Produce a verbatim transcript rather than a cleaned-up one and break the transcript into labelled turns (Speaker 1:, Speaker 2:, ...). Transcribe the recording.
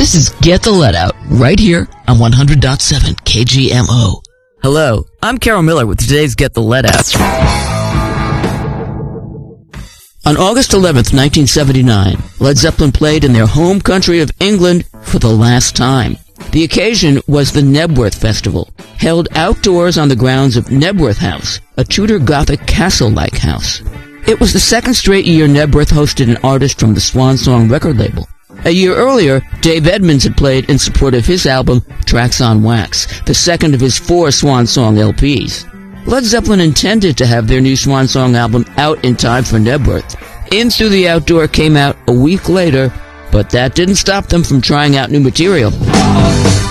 Speaker 1: This is Get the Let Out, right here on one hundred point seven K G M O. Hello, I'm Carol Miller with today's Get the Let Out. On August eleventh, nineteen seventy-nine, Led Zeppelin played in their home country of England for the last time. The occasion was the Knebworth Festival, held outdoors on the grounds of Knebworth House, a Tudor Gothic castle-like house. It was the second straight year Knebworth hosted an artist from the Swan Song record label. A year earlier, Dave Edmunds had played in support of his album Tracks on Wax, the second of his four Swan Song L Ps. Led Zeppelin intended to have their new Swan Song album out in time for Knebworth. In Through the Outdoor came out a week later, but that didn't stop them from trying out new material.